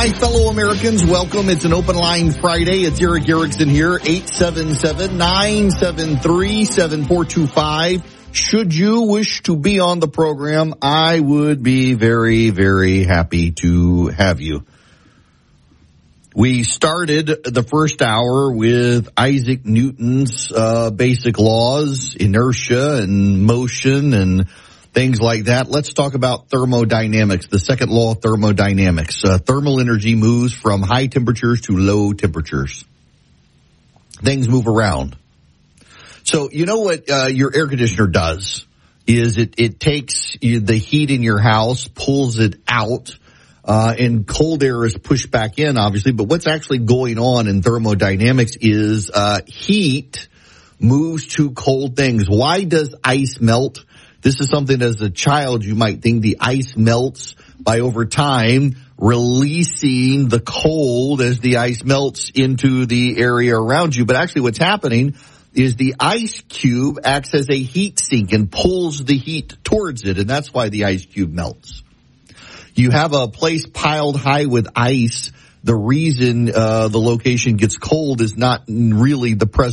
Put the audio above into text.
my fellow Americans, welcome. It's an open line Friday. It's Eric Erickson here, 877-973-7425. Should you wish to be on the program, I would be very, very happy to have you. We started the first hour with Isaac Newton's basic laws, inertia and motion and things like that. Let's talk about thermodynamics, the second law of thermodynamics. Thermal energy moves from high temperatures to low temperatures. Things move around. So you know what your air conditioner does is it takes the heat in your house, pulls it out, and cold air is pushed back in, obviously. But what's actually going on in thermodynamics is heat moves to cold things. Why does ice melt? This is something as a child you might think the ice melts by over time releasing the cold as the ice melts into the area around you. But actually what's happening is the ice cube acts as a heat sink and pulls the heat towards it, and that's why the ice cube melts. You have a place piled high with ice. The reason the location gets cold is not really the presence